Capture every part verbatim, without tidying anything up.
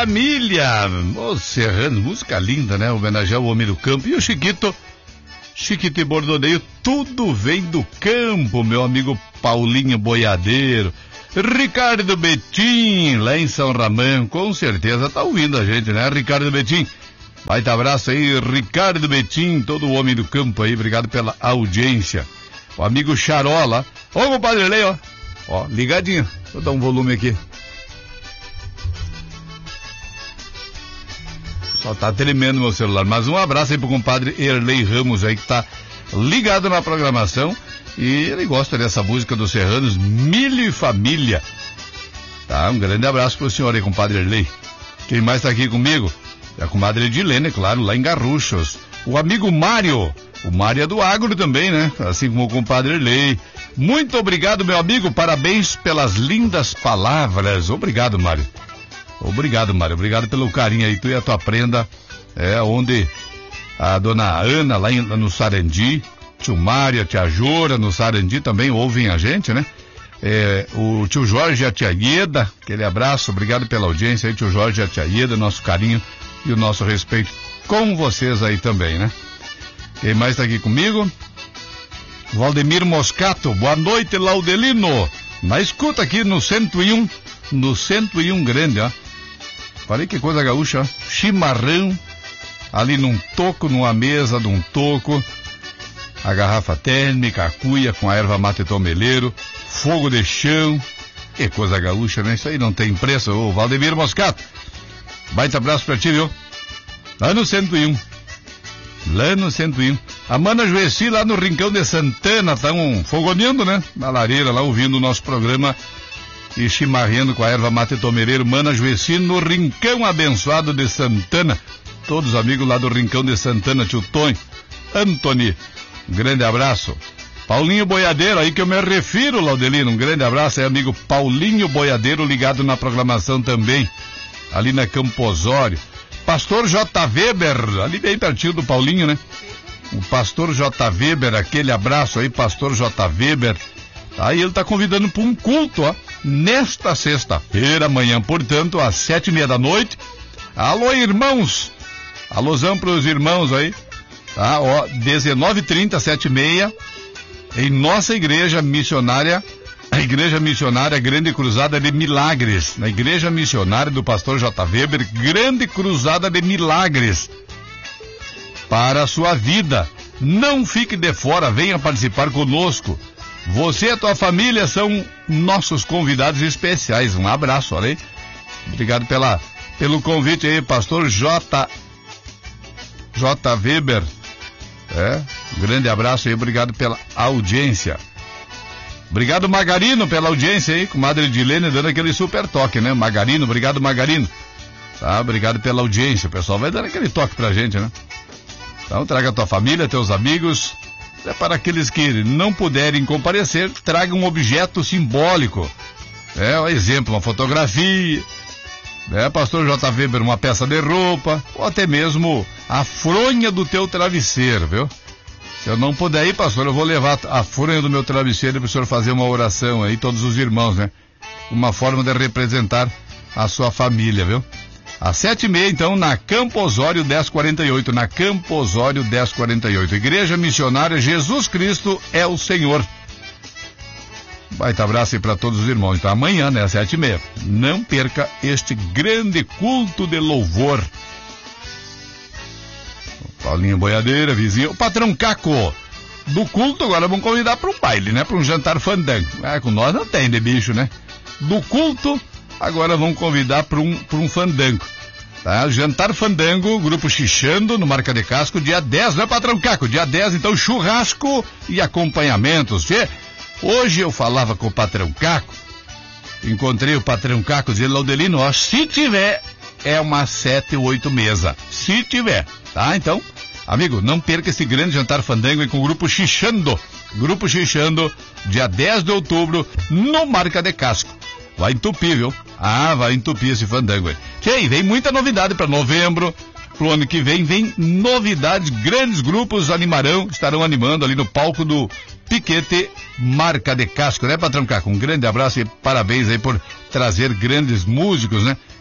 família. Ô, Serrano, música linda, né? Homenagear o homem do campo. E o Chiquito, Chiquito e Bordoneio, tudo vem do campo, meu amigo Paulinho Boiadeiro. Ricardo Betim, lá em São Ramão, com certeza tá ouvindo a gente, né? Ricardo Betim, baita abraço aí, Ricardo Betim, todo o homem do campo aí, obrigado pela audiência. O amigo Charola, ô compadre Lei, ó, ó, ligadinho, vou dar um volume aqui. Só tá tremendo meu celular, mas um abraço aí pro compadre Erlei Ramos aí, que tá ligado na programação, e ele gosta dessa música dos Serranos, Milho e Família. Tá, um grande abraço pro senhor aí, compadre Erlei. Quem mais tá aqui comigo? É a comadre Edilene, claro, lá em Garruchos. O amigo Mário, o Mário é do agro também, né? Assim como o compadre Erlei. Muito obrigado, meu amigo, parabéns pelas lindas palavras. Obrigado, Mário. Obrigado, Mário, obrigado pelo carinho aí, tu e a tua prenda, é, onde a dona Ana, lá, em, lá no Sarandi, tio Mário, a tia Jora, no Sarandi também ouvem a gente, né? É, o tio Jorge e a tia Ieda, aquele abraço, obrigado pela audiência aí, tio Jorge e a tia Ieda, nosso carinho e o nosso respeito com vocês aí também, né? Quem mais tá aqui comigo? Valdemir Moscato, boa noite, Laudelino, na escuta aqui no cento e um, no cento e um grande, ó. Falei que coisa gaúcha, ó. Chimarrão, ali num toco, numa mesa de um toco, a garrafa térmica, a cuia com a erva mate tomeleiro, fogo de chão, que coisa gaúcha, né? Isso aí não tem preço, ô Valdemir Moscato. Baita abraço pra ti, viu? Lá no cento e um. Lá no cento e um. A Mana Juessi lá no Rincão de Santana, tão fogoneando, né? Na lareira lá, ouvindo o nosso programa e chimarrendo com a erva mate tomeleiro. Mana Juessi no Rincão Abençoado de Santana. Todos os amigos lá do Rincão de Santana, tio Tonho, Antony, um grande abraço. Paulinho Boiadeiro, aí que eu me refiro, Laudelino, um grande abraço aí, amigo Paulinho Boiadeiro, ligado na programação também, ali na Campo Osório. Pastor J. Weber, ali bem pertinho do Paulinho, né? O pastor J. Weber, aquele abraço aí, pastor J. Weber. Aí ele tá convidando para um culto, ó, nesta sexta-feira, amanhã, portanto, às sete e meia da noite. Alô, irmãos! Alôzão pros irmãos aí, tá? Ó, dezenove e trinta, sete e meia, em nossa igreja missionária, a Igreja Missionária Grande Cruzada de Milagres, na Igreja Missionária do pastor J. Weber, Grande Cruzada de Milagres, para a sua vida. Não fique de fora, venha participar conosco. Você e a tua família são nossos convidados especiais. Um abraço, olha aí. Obrigado pela, pelo convite aí, pastor J. J. Weber. É, um grande abraço aí, obrigado pela audiência. Obrigado, Margarino, pela audiência aí, comadre Edilene dando aquele super toque, né? Margarino, obrigado, Margarino. Tá, obrigado pela audiência, o pessoal vai dando aquele toque pra gente, né? Então, traga a tua família, teus amigos. É para aqueles que não puderem comparecer, traga um objeto simbólico. É, um exemplo, uma fotografia, né, pastor J. Weber, uma peça de roupa, ou até mesmo a fronha do teu travesseiro, viu? Se eu não puder ir, pastor, eu vou levar a fronha do meu travesseiro para o senhor fazer uma oração aí, todos os irmãos, né? Uma forma de representar a sua família, viu? Às sete e meia, então, na Campo Osório dez quarenta e oito, na Campo Osório dez quarenta e oito. Igreja Missionária Jesus Cristo é o Senhor. Baita abraço aí para todos os irmãos. Então, amanhã, né, às sete e meia, não perca este grande culto de louvor. Paulinho Boiadeira, vizinho. O patrão Caco, do culto, agora vamos convidar para um baile, né? Para um jantar fandango. É, com nós não tem de bicho, né? Do culto, agora vamos convidar para um, para um fandango. Tá? Jantar fandango, grupo Xixando, no Marca de Casco, dia dez, né, patrão Caco? Dia dez, então, churrasco e acompanhamentos. Che? Hoje eu falava com o patrão Caco, encontrei o patrão Caco dizendo, Laudelino, ó, se tiver, é uma sete ou oito mesa. Se tiver, tá? Então, amigo, não perca esse grande jantar fandango aí com o grupo Xixando. Grupo Xixando, dia dez de outubro, no Marca de Casco. Vai entupir, viu? Ah, vai entupir esse fandango aí. Tchê, vem muita novidade para novembro. Pro ano que vem, vem novidades. Grandes grupos animarão, estarão animando ali no palco do Piquete Marca de Casco, né, patrão Caco? Um grande abraço e parabéns aí por trazer grandes músicos, né?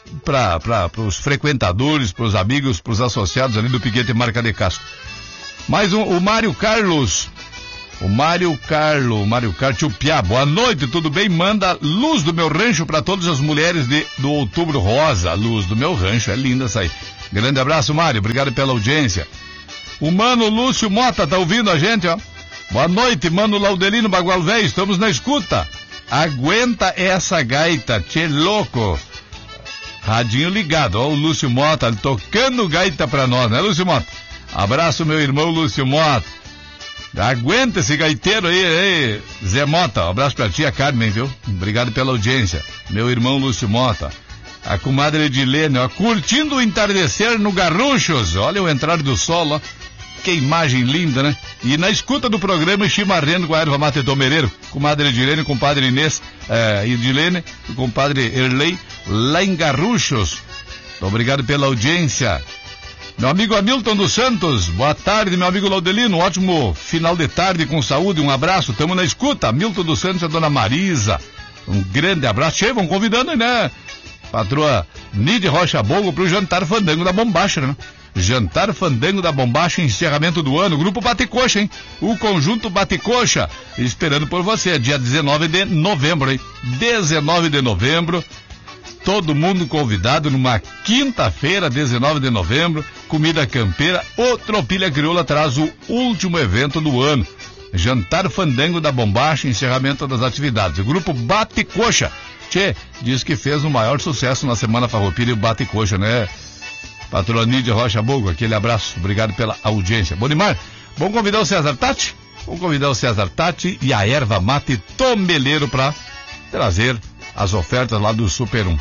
para os frequentadores, para os amigos, para os associados ali do Piquete Marca de Casco. Mais um, o Mário Carlos. O Mário Carlo, Mário Carlos, tio Piá, boa noite, tudo bem? Manda luz do meu rancho para todas as mulheres de, do Outubro Rosa. Luz do meu rancho, é linda essa aí. Grande abraço, Mário, obrigado pela audiência. O Mano Lúcio Mota tá ouvindo a gente, ó. Boa noite, Mano Laudelino Bagual Velho, estamos na escuta. Aguenta essa gaita, tchê louco. Radinho ligado, ó, o Lúcio Mota tocando gaita pra nós, né, Lúcio Mota? Abraço, meu irmão Lúcio Mota. Aguenta esse gaiteiro aí, aí, Zé Mota. Um abraço pra tia Carmen, viu? Obrigado pela audiência. Meu irmão Lúcio Mota. A comadre Edilene, ó, curtindo o entardecer no Garruchos. Olha o entrar do sol, ó. Que imagem linda, né? E na escuta do programa, chimarrendo com a erva mate tomereiro. Comadre Edilene, compadre Inês, eh, Edilene e compadre Erlei, lá em Garruchos. Obrigado pela audiência. Meu amigo Hamilton dos Santos, boa tarde, meu amigo Laudelino, ótimo final de tarde com saúde, um abraço, tamo na escuta. Hamilton dos Santos e a dona Marisa, um grande abraço. Che, vão convidando, né? Patroa Nide Rocha Bogo pro jantar fandango da Bombacha, né? Jantar fandango da Bombacha, encerramento do ano, grupo Bate-Coxa, hein? O conjunto Bate-Coxa, esperando por você, dia dezenove de novembro, hein? dezenove de novembro. Todo mundo convidado numa quinta-feira, dezenove de novembro, comida campeira, o Tropilha Crioula traz o último evento do ano. Jantar fandango da Bombacha, encerramento das atividades. O grupo Bate-Coxa, tchê, diz que fez o maior sucesso na Semana Farroupilha e o Bate-Coxa, né? Patroa Nídia Rocha Bogo, aquele abraço, obrigado pela audiência. Bonimar, vamos convidar o César Tati? Vamos convidar o César Tati e a erva mate tomeleiro para trazer as ofertas lá do Super um.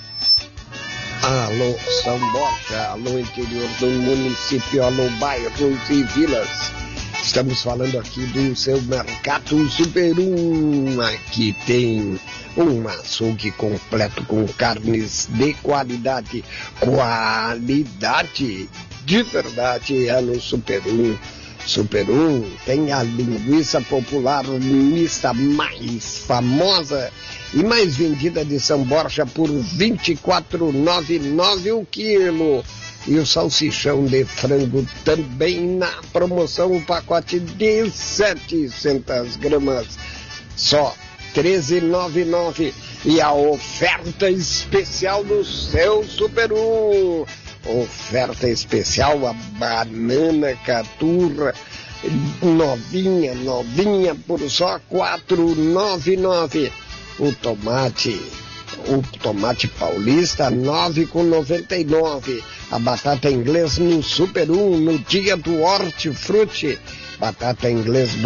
Alô, São Borja, alô, interior do município, alô, bairros e vilas. Estamos falando aqui do seu Mercado Super um. Aqui tem um açougue completo com carnes de qualidade. Qualidade de verdade é no Super um. Super um tem a linguiça popular mista mais famosa e mais vendida de São Borja por vinte e quatro reais e noventa e nove centavos o quilo. E o salsichão de frango também na promoção, o pacote de setecentas gramas, só treze reais e noventa e nove centavos. E a oferta especial do seu Super um. Oferta especial, a banana caturra, novinha, novinha, por só quatro reais e noventa e nove centavos. O tomate, o tomate paulista, nove reais e noventa e nove centavos. A batata inglesa no Super um, no dia do hortifruti. Batata inglesa